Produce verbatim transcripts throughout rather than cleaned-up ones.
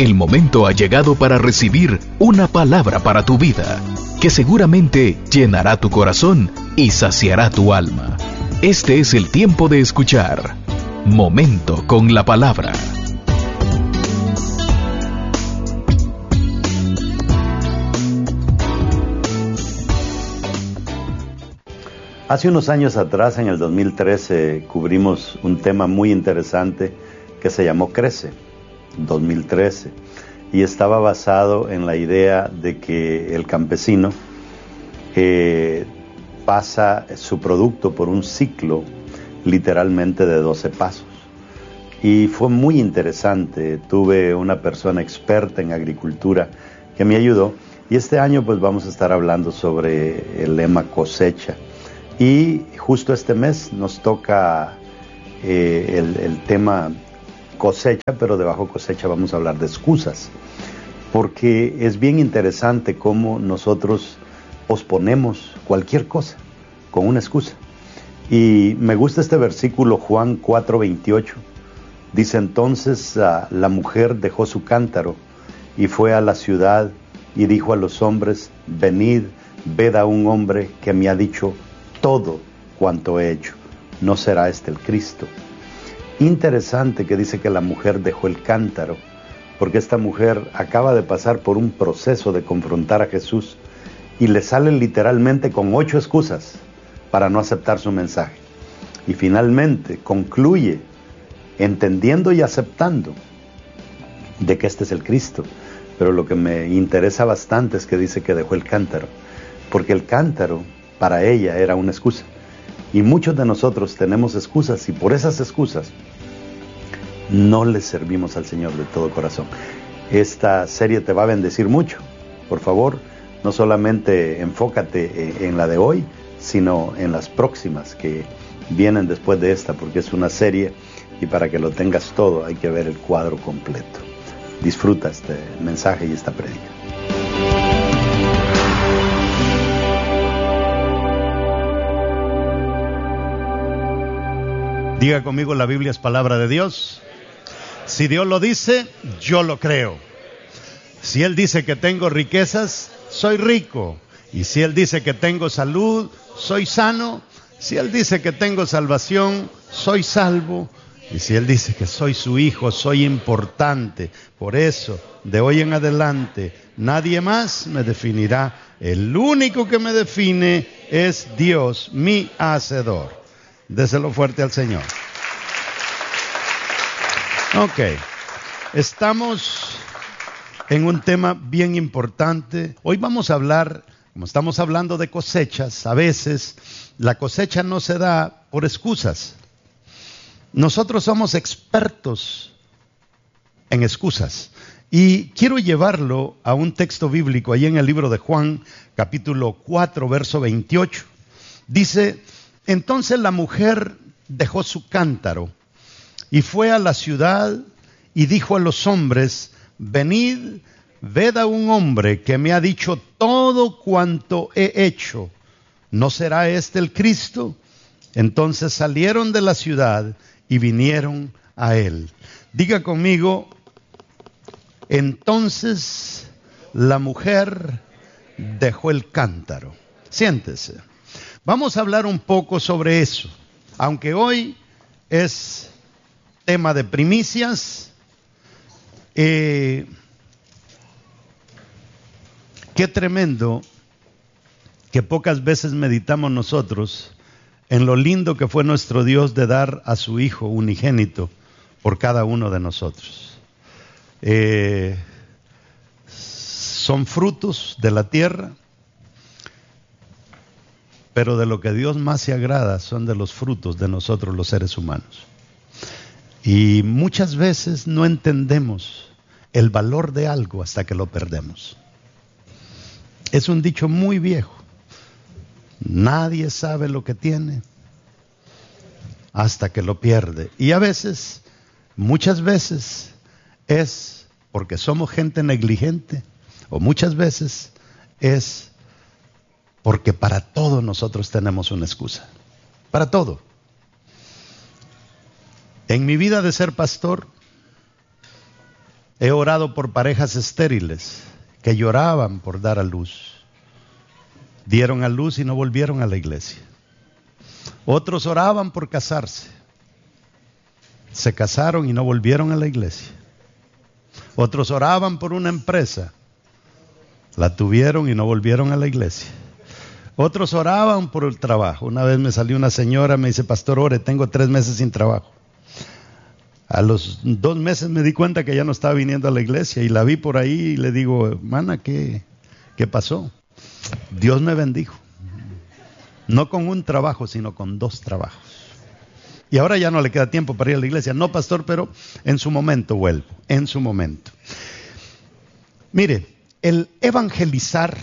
El momento ha llegado para recibir una palabra para tu vida, que seguramente llenará tu corazón y saciará tu alma. Este es el tiempo de escuchar Momento con la Palabra. Hace unos años atrás, en el dos mil trece, cubrimos un tema muy interesante que se llamó Crece, dos mil trece, y estaba basado en la idea de que el campesino eh, pasa su producto por un ciclo literalmente de doce pasos. Y fue muy interesante. Tuve una persona experta en agricultura que me ayudó, y este año pues vamos a estar hablando sobre el lema cosecha. Y justo este mes nos toca eh, el, el tema cosecha, pero debajo cosecha vamos a hablar de excusas, porque es bien interesante cómo nosotros posponemos cualquier cosa con una excusa. Y me gusta este versículo, Juan cuatro veintiocho, dice: entonces uh, la mujer dejó su cántaro y fue a la ciudad y dijo a los hombres: venid, ved a un hombre que me ha dicho todo cuanto he hecho. ¿No será este el Cristo? Interesante que dice que la mujer dejó el cántaro, porque esta mujer acaba de pasar por un proceso de confrontar a Jesús y le salen literalmente con ocho excusas para no aceptar su mensaje. Y finalmente concluye entendiendo y aceptando de que este es el Cristo. Pero lo que me interesa bastante es que dice que dejó el cántaro, porque el cántaro para ella era una excusa. Y muchos de nosotros tenemos excusas, y por esas excusas no le servimos al Señor de todo corazón. Esta serie te va a bendecir mucho. Por favor, no solamente enfócate en la de hoy, sino en las próximas que vienen después de esta, porque es una serie, y para que lo tengas todo hay que ver el cuadro completo. Disfruta este mensaje y esta prédica. Diga conmigo: la Biblia es palabra de Dios. Si Dios lo dice, yo lo creo. Si Él dice que tengo riquezas, soy rico. Y si Él dice que tengo salud, soy sano. Si Él dice que tengo salvación, soy salvo. Y si Él dice que soy su hijo, soy importante. Por eso, de hoy en adelante, nadie más me definirá. El único que me define es Dios, mi hacedor. Déselo fuerte al Señor. Ok, estamos en un tema bien importante. Hoy vamos a hablar, como estamos hablando de cosechas, a veces la cosecha no se da por excusas. Nosotros somos expertos en excusas. Y quiero llevarlo a un texto bíblico, ahí en el libro de Juan, capítulo cuatro, verso veintiocho. Dice: entonces la mujer dejó su cántaro y fue a la ciudad y dijo a los hombres: venid, ved a un hombre que me ha dicho todo cuanto he hecho. ¿No será este el Cristo? Entonces salieron de la ciudad y vinieron a él. Diga conmigo: entonces la mujer dejó el cántaro. Siéntese. Vamos a hablar un poco sobre eso, aunque hoy es tema de primicias. Eh, qué tremendo que pocas veces meditamos nosotros en lo lindo que fue nuestro Dios de dar a su Hijo unigénito por cada uno de nosotros. Eh, son frutos de la tierra, pero de lo que Dios más se agrada son de los frutos de nosotros los seres humanos. Y muchas veces no entendemos el valor de algo hasta que lo perdemos. Es un dicho muy viejo: nadie sabe lo que tiene hasta que lo pierde. Y a veces, muchas veces, es porque somos gente negligente, o muchas veces es porque para todo nosotros tenemos una excusa. Para todo. En mi vida de ser pastor, He orado por parejas estériles que lloraban por dar a luz. Dieron a luz y no volvieron a la iglesia. Otros oraban por casarse. Se casaron y no volvieron a la iglesia. Otros oraban por una empresa. La tuvieron y no volvieron a la iglesia. Otros oraban por el trabajo. Una vez me salió una señora, me dice: pastor, ore, tengo tres meses sin trabajo. A los dos meses me di cuenta que ya no estaba viniendo a la iglesia y la vi por ahí y le digo: hermana, ¿qué, qué pasó? Dios me bendijo. No con un trabajo, sino con dos trabajos. Y ahora ya no le queda tiempo para ir a la iglesia. No, pastor, pero en su momento vuelvo, en su momento. Mire, el evangelizar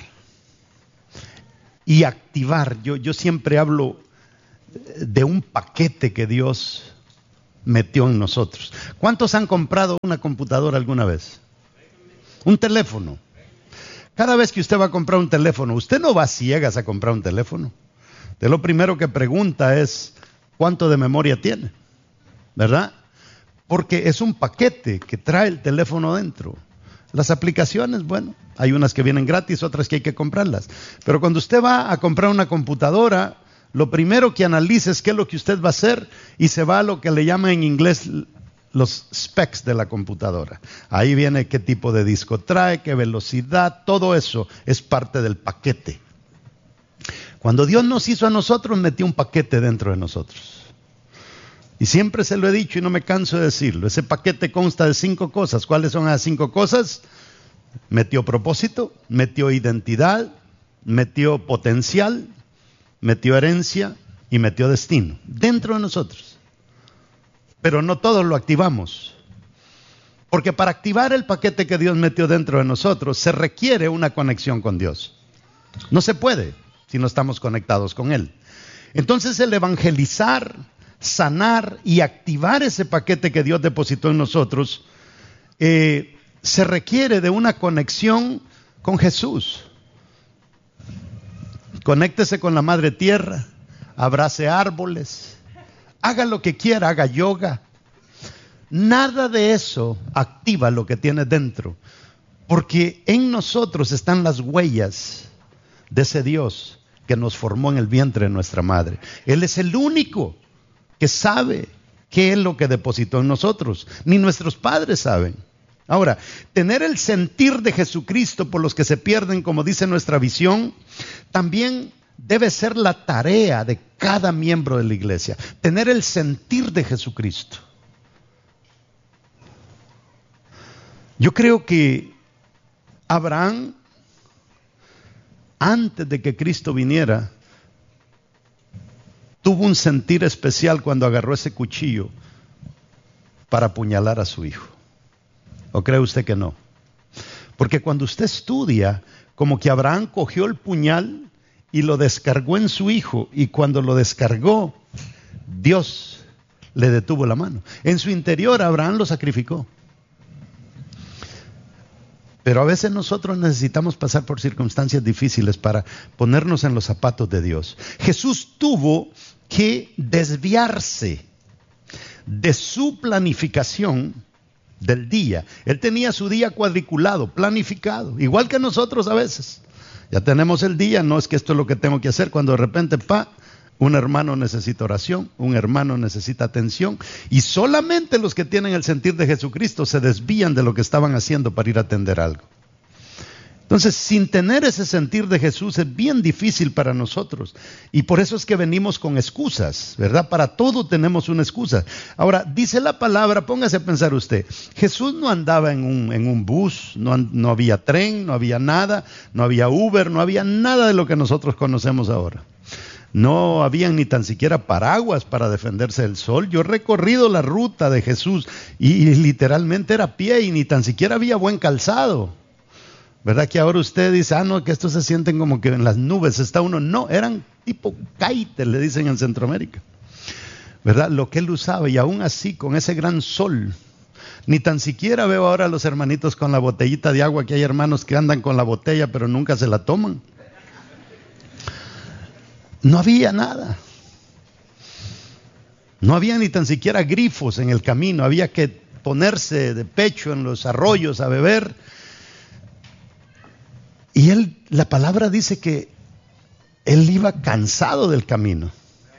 y activar, yo, yo siempre hablo de un paquete que Dios metió en nosotros. ¿Cuántos han comprado una computadora alguna vez? Un teléfono. Cada vez que usted va a comprar un teléfono, usted no va a ciegas a comprar un teléfono. Usted lo primero que pregunta es: ¿cuánto de memoria tiene? ¿Verdad? Porque es un paquete que trae el teléfono dentro. Las aplicaciones, bueno, hay unas que vienen gratis, otras que hay que comprarlas. Pero cuando usted va a comprar una computadora, lo primero que analiza es qué es lo que usted va a hacer y se va a lo que le llaman en inglés los specs de la computadora. Ahí viene qué tipo de disco trae, qué velocidad, todo eso es parte del paquete. Cuando Dios nos hizo a nosotros, metió un paquete dentro de nosotros. Y siempre se lo he dicho y no me canso de decirlo. Ese paquete consta de cinco cosas. ¿Cuáles son las cinco cosas? Metió propósito, metió identidad, metió potencial, metió herencia y metió destino. Dentro de nosotros. Pero no todos lo activamos. Porque para activar el paquete que Dios metió dentro de nosotros, se requiere una conexión con Dios. No se puede si no estamos conectados con Él. Entonces el evangelizar, sanar y activar ese paquete que Dios depositó en nosotros, eh, se requiere de una conexión con Jesús. Conéctese con la madre tierra, abrace árboles, haga lo que quiera, haga yoga. Nada de eso activa lo que tiene dentro, porque en nosotros están las huellas de ese Dios que nos formó en el vientre de nuestra madre. Él es el único que sabe qué es lo que depositó en nosotros. Ni nuestros padres saben. Ahora, tener el sentir de Jesucristo por los que se pierden, como dice nuestra visión, también debe ser la tarea de cada miembro de la iglesia. Tener el sentir de Jesucristo. Yo creo que Abraham, antes de que Cristo viniera, tuvo un sentir especial cuando agarró ese cuchillo para apuñalar a su hijo. ¿O cree usted que no? Porque cuando usted estudia, como que Abraham cogió el puñal y lo descargó en su hijo, y cuando lo descargó, Dios le detuvo la mano. En su interior, Abraham lo sacrificó. Pero a veces nosotros necesitamos pasar por circunstancias difíciles para ponernos en los zapatos de Dios. Jesús tuvo que desviarse de su planificación del día. Él tenía su día cuadriculado, planificado, igual que nosotros a veces. Ya tenemos el día, no es que esto es lo que tengo que hacer, cuando de repente, pa, un hermano necesita oración, un hermano necesita atención, y solamente los que tienen el sentir de Jesucristo se desvían de lo que estaban haciendo para ir a atender algo. Entonces, sin tener ese sentir de Jesús es bien difícil para nosotros, y por eso es que venimos con excusas, ¿verdad? Para todo tenemos una excusa. Ahora, dice la palabra, póngase a pensar usted, Jesús no andaba en un, en un bus, no, no había tren, no había nada, no había Uber, no había nada de lo que nosotros conocemos ahora. No habían ni tan siquiera paraguas para defenderse del sol. Yo he recorrido la ruta de Jesús y, y literalmente era a pie y ni tan siquiera había buen calzado. ¿Verdad que ahora usted dice, ah, no, que estos se sienten como que en las nubes está uno? No, eran tipo kite, le dicen en Centroamérica. ¿Verdad? Lo que él usaba, y aún así, con ese gran sol, ni tan siquiera veo ahora a los hermanitos con la botellita de agua, que hay hermanos que andan con la botella pero nunca se la toman. No había nada. No había ni tan siquiera grifos en el camino. Había que ponerse de pecho en los arroyos a beber. Y él, la palabra dice que él iba cansado del camino.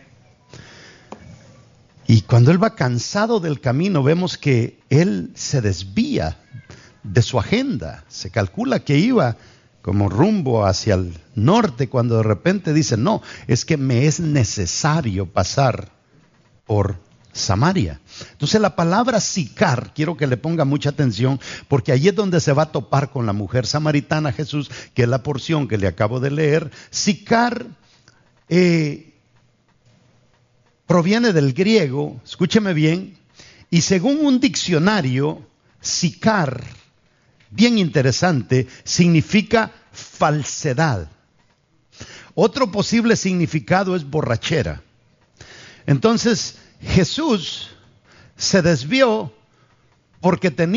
Y cuando él va cansado del camino, vemos que él se desvía de su agenda. Se calcula que iba como rumbo hacia el norte, cuando de repente dice, no, es que me es necesario pasar por Samaria. Entonces la palabra Sicar, quiero que le ponga mucha atención, porque allí es donde se va a topar con la mujer samaritana Jesús, que es la porción que le acabo de leer. Sicar eh, proviene del griego, escúcheme bien, y según un diccionario, Sicar, bien interesante, significa falsedad. Otro posible significado es borrachera. Entonces, Jesús se desvió porque tenía